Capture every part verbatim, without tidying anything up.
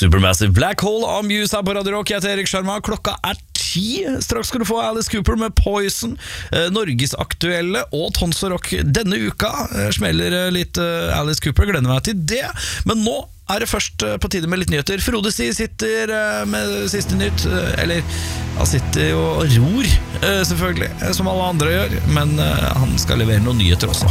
Supermassive Black Hole av Muse her på Radio Rock. Jeg heter Erik Sharma. Klokka er ti. Straks skal du få Alice Cooper med Poison, eh, Norges aktuelle og Tons og Rock denne uka. Jeg smeller eh, litt eh, Alice Cooper, gleder meg til det. Men nå er det først eh, på tide med litt nyheter. Frode Si sitter eh, med siste nytt, eh, eller han sitter jo og ror, eh, selvfølgelig, eh, som alle andre gjør. Men eh, han skal levere noen nyheter også.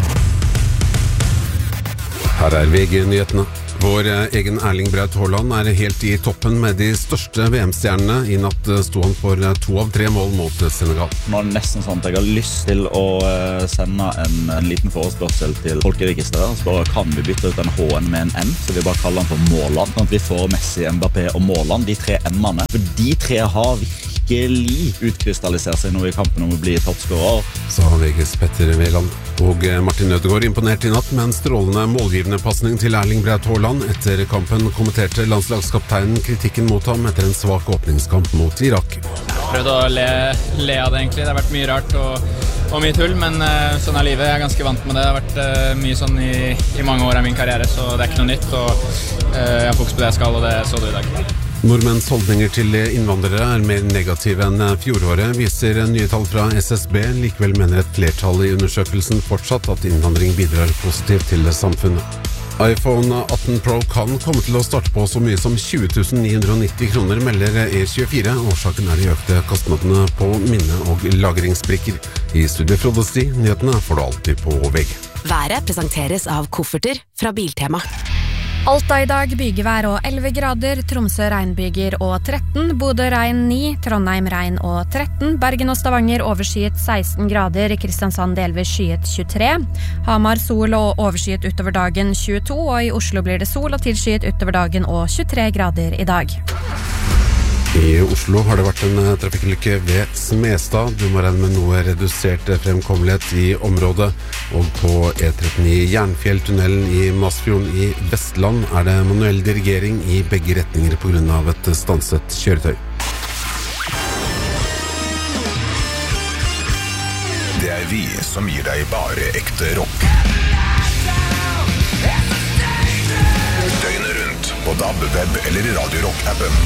Her er V G-nyhetene. Vår egen Erling Braut Haaland er helt i toppen med de største V M-stjernene. I natt sto han for to av tre mål mot Senegal. Nå er det nesten sånn at jeg har lyst til å sende en, en liten forespørsel til folkeregisteret. Så bare kan vi bytte ut en H-en med en M, så vi bare kaller den for Måland. Sånn at vi får Messi, Mbappé og Måland, de tre M-ene. For de tre har virkelig utkrystallisert seg nå i kampen om å bli toppskårer. Sa V G's Petter Veland. Og Martin Ødegaard imponerte i natt med en strålende målgivende passning til Erling Braut Haaland. Etter kampen kommenterte landslagskapteinen kritikken mot ham etter en svak åpningskamp mot Irak. Jeg prøvde å le, le av det egentlig. Det har vært mye rart og, og mye tull, men uh, sånn er livet. Jeg er ganske vant med det. Det har vært uh, mye sånn i, i mange år av min karriere, så det er ikke noe nytt. Og uh, jeg har fokus på det jeg skal, og det så du i dag. Nordmenns holdninger til innvandrere er mer negative enn fjoråret, viser nye tall fra S S B. Likevel mener et flertall i undersøkelsen fortsatt at innvandring bidrar positivt til samfunnet. iPhone atten Pro kan komme til å starte på så mye som tjue tusen ni hundre og nitti kroner, melder E tjuefire. Årsaken er de økte kostnadene på minne- og lagringsbrikker. I studio Frode Si, nyhetene får du alltid på V G. Været presenteres av kofferter fra Biltema. Alta i dag bygevær og elleve grader, Tromsø regnbyger og tretten, Bodø regn ni, Trondheim regn og tretten, Bergen og Stavanger overskyet seksten grader, Kristiansand delvis skyet tjuetre, Hamar sol og overskyet utover dagen tjueto, og i Oslo blir det sol og tilskyet utover dagen og tjuetre grader i dag. I Oslo har det vært en trafikkulykke ved Smestad. Du må regne med noe redusert fremkommelighet i området. Og på E trettini Jernfjelltunnelen i Masfjorden i Vestland er det manuell dirigering i begge retninger på grunn av et stanset kjøretøy. Det er vi som gir deg bare ekte rock. Døgnet rundt på D A B, web eller i Radio Rock-appen.